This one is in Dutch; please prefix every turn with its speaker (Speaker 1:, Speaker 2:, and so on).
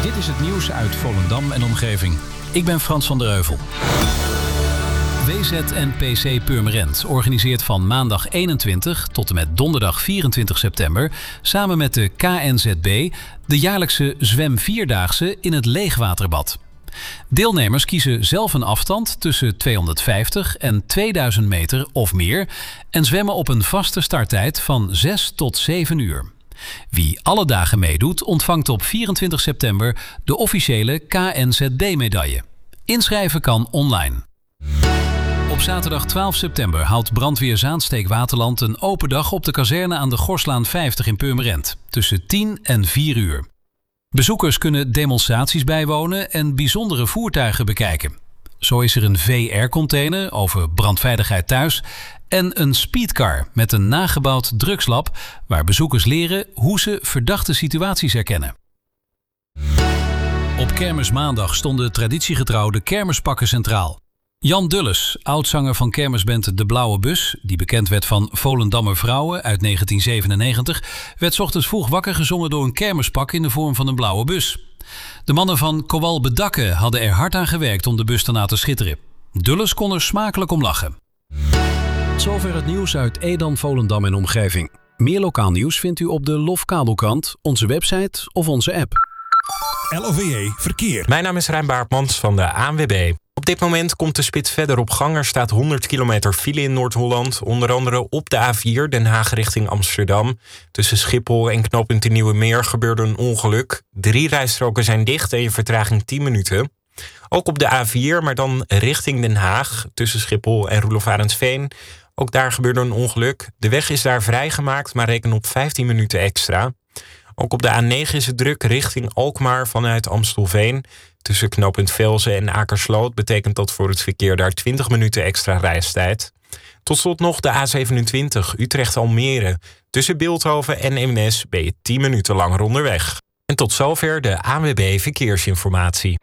Speaker 1: Dit is het nieuws uit Volendam en omgeving. Ik ben Frans van der Heuvel. WZNPC Purmerend organiseert van maandag 21 tot en met donderdag 24 september... samen met de KNZB de jaarlijkse zwemvierdaagse in het leegwaterbad. Deelnemers kiezen zelf een afstand tussen 250 en 2000 meter of meer... en zwemmen op een vaste starttijd van 6 tot 7 uur. Wie alle dagen meedoet, ontvangt op 24 september de officiële KNZB-medaille. Inschrijven kan online. Op zaterdag 12 september houdt brandweer Zaansteek-Waterland een open dag op de kazerne aan de Gorslaan 50 in Purmerend, tussen 10 en 4 uur. Bezoekers kunnen demonstraties bijwonen en bijzondere voertuigen bekijken. Zo is er een VR-container over brandveiligheid thuis en een speedcar met een nagebouwd drugslab waar bezoekers leren hoe ze verdachte situaties herkennen. Op Kermismaandag stonden traditiegetrouw de kermispakken centraal. Jan Dulles, oudzanger van kermisband De Blauwe Bus, die bekend werd van Volendammer Vrouwen uit 1997, werd 's ochtends vroeg wakker gezongen door een kermispak in de vorm van een blauwe bus. De mannen van Kowal Bedakken hadden er hard aan gewerkt om de bus te laten schitteren. Dulles kon er smakelijk om lachen. Tot zover het nieuws uit Edam, Volendam en omgeving. Meer lokaal nieuws vindt u op de LOF Kabelkrant, onze website of onze app.
Speaker 2: LOVE Verkeer.
Speaker 3: Mijn naam is Rijn Baartmans van de ANWB. Op dit moment komt de spits verder op gang. Er staat 100 kilometer file in Noord-Holland. Onder andere op de A4 Den Haag richting Amsterdam. Tussen Schiphol en knooppunt Nieuwe Meer gebeurde een ongeluk. 3 rijstroken zijn dicht en je vertraging 10 minuten. Ook op de A4, maar dan richting Den Haag. Tussen Schiphol en Roelof Arendsveen. Ook daar gebeurde een ongeluk. De weg is daar vrijgemaakt, maar reken op 15 minuten extra. Ook op de A9 is het druk richting Alkmaar vanuit Amstelveen. Tussen knooppunt Velzen en Akersloot betekent dat voor het verkeer daar 20 minuten extra reistijd. Tot slot nog de A27 Utrecht-Almere. Tussen Bilthoven en Eemnes ben je 10 minuten langer onderweg. En tot zover de ANWB Verkeersinformatie.